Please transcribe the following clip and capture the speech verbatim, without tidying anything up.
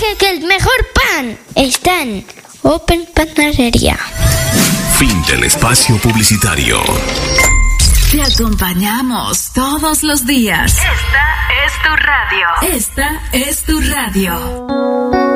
Porque que el mejor pan está en Open Panadería. Fin del espacio publicitario. Te acompañamos todos los días. Esta es tu radio. Esta es tu radio.